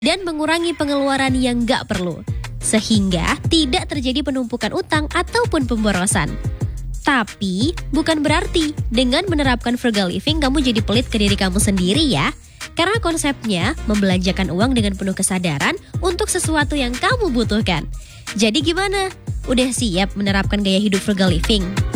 dan mengurangi pengeluaran yang nggak perlu, sehingga tidak terjadi penumpukan utang ataupun pemborosan. Tapi, bukan berarti dengan menerapkan frugal living kamu jadi pelit ke diri kamu sendiri ya. Karena konsepnya membelanjakan uang dengan penuh kesadaran untuk sesuatu yang kamu butuhkan. Jadi gimana? Udah siap menerapkan gaya hidup frugal living?